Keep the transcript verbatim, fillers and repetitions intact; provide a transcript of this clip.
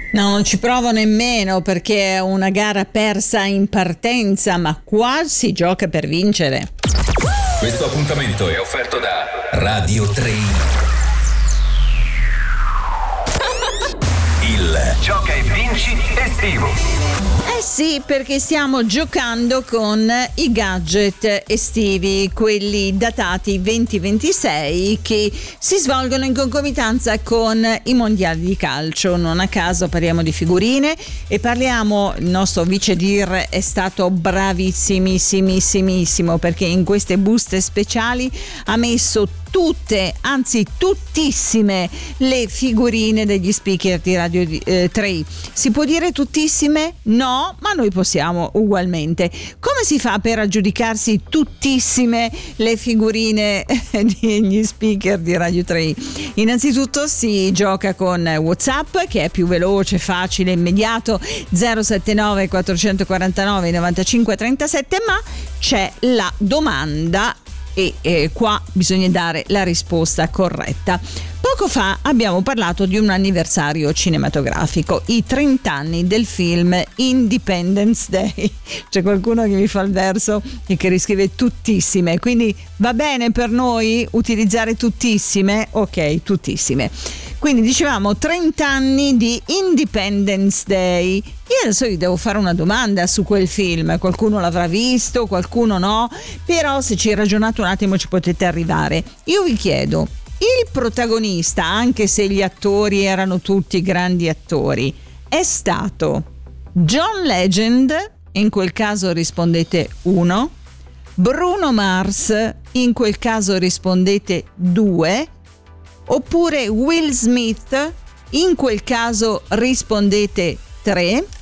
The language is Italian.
No, non ci provo nemmeno, perché è una gara persa in partenza, ma qua si gioca per vincere. Questo appuntamento è offerto da Radio tre. Il Gioca e Vinci estivo. Eh sì, perché stiamo giocando con i gadget estivi, quelli datati venti ventisei, che si svolgono in concomitanza con i mondiali di calcio. Non a caso parliamo di figurine e parliamo, il nostro vice dir è stato bravissimissimissimo, perché in queste buste speciali ha messo tutte, anzi tuttissime le figurine degli speaker di Radio eh, tre. Si può dire tuttissime? No, ma noi possiamo ugualmente. Come si fa per aggiudicarsi tuttissime le figurine degli speaker di Radio tre? Innanzitutto si gioca con WhatsApp, che è più veloce, facile, immediato, zero sette nove quattrocentoquarantanove novantacinque trentasette, ma c'è la domanda e eh, qua bisogna dare la risposta corretta. Poco fa abbiamo parlato di un anniversario cinematografico, i trenta anni del film Independence Day. C'è qualcuno che mi fa il verso e che riscrive tuttissime, quindi va bene per noi utilizzare tuttissime? Ok, tuttissime. Quindi dicevamo trenta anni di Independence Day. Io adesso vi devo fare una domanda su quel film. Qualcuno l'avrà visto, qualcuno no, però se ci ragionate un attimo ci potete arrivare. Io vi chiedo, il protagonista, anche se gli attori erano tutti grandi attori, è stato John Legend? In quel caso rispondete uno. Bruno Mars? In quel caso rispondete due. Oppure Will Smith? In quel caso rispondete tre.